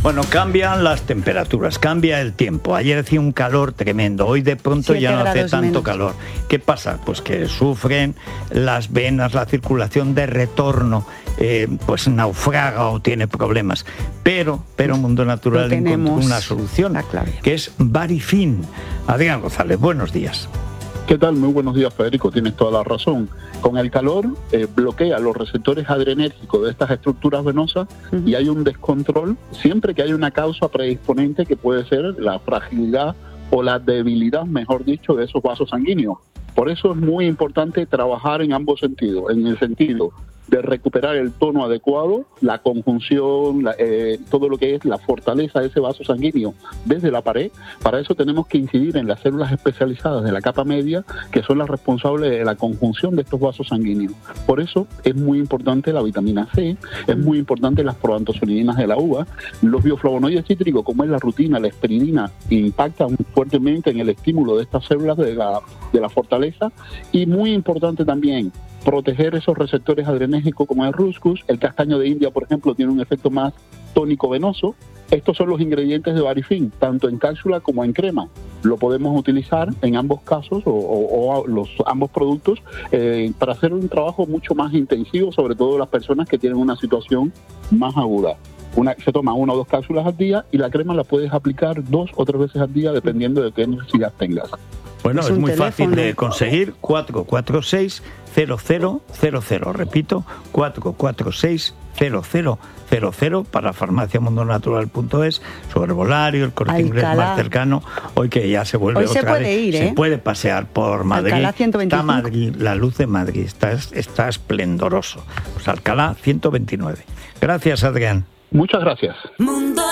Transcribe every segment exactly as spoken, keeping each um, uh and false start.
Bueno, cambian las temperaturas, cambia el tiempo. Ayer hacía un calor tremendo, hoy de pronto ya no hace tanto menos. calor. ¿Qué pasa? Pues que sufren las venas, la circulación de retorno, eh, pues naufraga o tiene problemas. Pero, pero Mundo Natural encontró una solución, que es Varifin. Adrián González, buenos días. ¿Qué tal? Muy buenos días, Federico. Tienes toda la razón. Con el calor eh, bloquea los receptores adrenérgicos de estas estructuras venosas uh-huh. y hay un descontrol siempre que hay una causa predisponente que puede ser la fragilidad o la debilidad, mejor dicho, de esos vasos sanguíneos. Por eso es muy importante trabajar en ambos sentidos, en el sentido de recuperar el tono adecuado, la conjunción, la, eh, todo lo que es la fortaleza de ese vaso sanguíneo desde la pared. Para eso tenemos que incidir en las células especializadas de la capa media, que son las responsables de la conjunción de estos vasos sanguíneos. Por eso es muy importante la vitamina C, es muy importante las proantocianinas de la uva. Los bioflavonoides cítricos, como es la rutina, la esperidina, impactan fuertemente en el estímulo de estas células de la, de la fortaleza. Y muy importante también proteger esos receptores adrenérgicos como el Ruscus. El castaño de India, por ejemplo, tiene un efecto más tónico venoso. Estos son los ingredientes de Varifin, tanto en cápsula como en crema. Lo podemos utilizar en ambos casos o, o, o los ambos productos eh, para hacer un trabajo mucho más intensivo, sobre todo las personas que tienen una situación más aguda. Una, se toma una o dos cápsulas al día y la crema la puedes aplicar dos o tres veces al día dependiendo de qué necesidad tengas. Bueno, es, es muy teléfono. fácil de conseguir. Cuatro cuatro seis cero cero cero cero, repito, cuatro cuatro seis cero cero cero cero para farmacia mundo natural punto es, su herbolario, el Corte Inglés más cercano. Hoy que ya se vuelve Hoy otra se puede vez, ir, ¿eh? se puede pasear por Madrid. Alcalá ciento veinticinco. Está Madrid, la luz de Madrid, está, está esplendoroso. Pues Alcalá ciento veintinueve. Gracias, Adrián. Muchas gracias. Mundo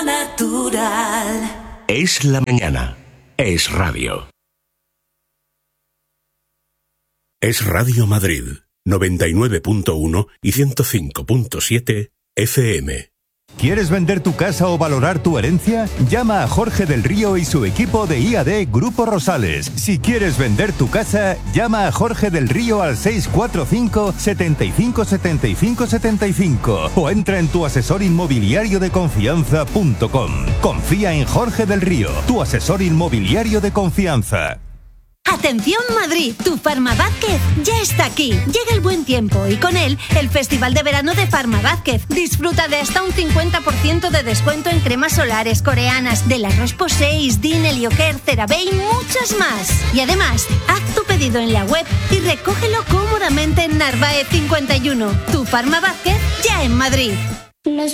Natural. Es la mañana. Es radio. Es Radio Madrid, noventa y nueve punto uno y ciento cinco punto siete F M. ¿Quieres vender tu casa o valorar tu herencia? Llama a Jorge del Río y su equipo de I A D Grupo Rosales. Si quieres vender tu casa, llama a Jorge del Río al seis cuatro cinco, setenta y cinco, setenta y cinco, setenta y cinco o entra en tu asesor inmobiliario de confianza punto com. Confía en Jorge del Río, tu asesor inmobiliario de confianza. ¡Atención Madrid! Tu Farma Vázquez ya está aquí. Llega el buen tiempo y con él el Festival de Verano de Farma Vázquez. Disfruta de hasta un cincuenta por ciento de descuento en cremas solares coreanas, de las Rosposeis, Din, Helioker, CeraVe y muchas más. Y además, haz tu pedido en la web y recógelo cómodamente en Narváez cincuenta y uno. Tu Farma Vázquez ya en Madrid.